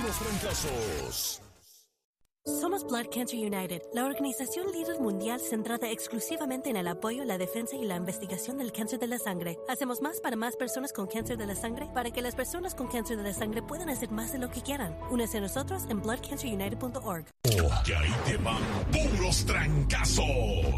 puros fracasos. Somos Blood Cancer United, la organización líder mundial centrada exclusivamente en el apoyo, la defensa y la investigación del cáncer de la sangre. Hacemos más para más personas con cáncer de la sangre para que las personas con cáncer de la sangre puedan hacer más de lo que quieran. Únese a nosotros en bloodcancerunited.org. Que ahí te van puros trancazos.